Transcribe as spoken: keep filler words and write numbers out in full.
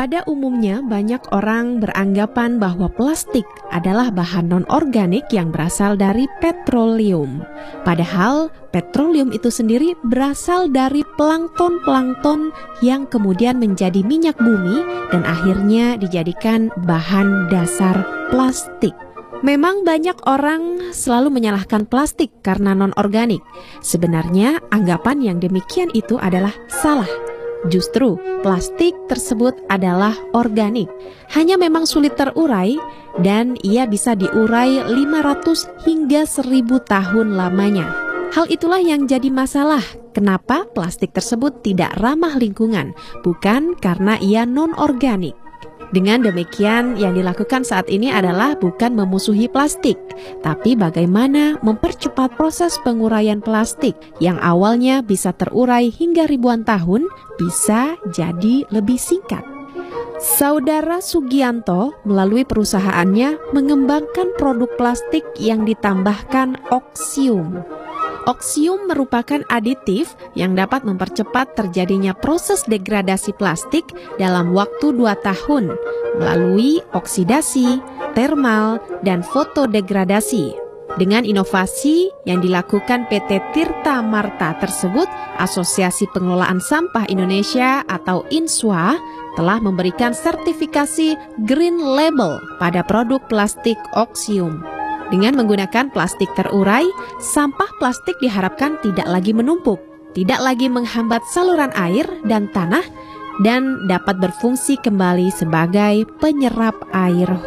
Pada umumnya, banyak orang beranggapan bahwa plastik adalah bahan non-organik yang berasal dari petroleum. Padahal, petroleum itu sendiri berasal dari plankton-plankton yang kemudian menjadi minyak bumi dan akhirnya dijadikan bahan dasar plastik. Memang banyak orang selalu menyalahkan plastik karena non-organik. Sebenarnya, anggapan yang demikian itu adalah salah. Justru plastik tersebut adalah organik, hanya memang sulit terurai dan ia bisa diurai lima ratus hingga seribu tahun lamanya. Hal itulah yang jadi masalah, kenapa plastik tersebut tidak ramah lingkungan, bukan karena ia non-organik. Dengan demikian, yang dilakukan saat ini adalah bukan memusuhi plastik, tapi bagaimana mempercepat proses penguraian plastik yang awalnya bisa terurai hingga ribuan tahun, bisa jadi lebih singkat. Saudara Sugianto melalui perusahaannya mengembangkan produk plastik yang ditambahkan oksium. Oksium merupakan aditif yang dapat mempercepat terjadinya proses degradasi plastik dalam waktu dua tahun melalui oksidasi, termal, dan fotodegradasi. Dengan inovasi yang dilakukan P T Tirta Marta tersebut, Asosiasi Pengelolaan Sampah Indonesia atau INSWA telah memberikan sertifikasi Green Label pada produk plastik oksium. Dengan menggunakan plastik terurai, sampah plastik diharapkan tidak lagi menumpuk, tidak lagi menghambat saluran air dan tanah, dan dapat berfungsi kembali sebagai penyerap air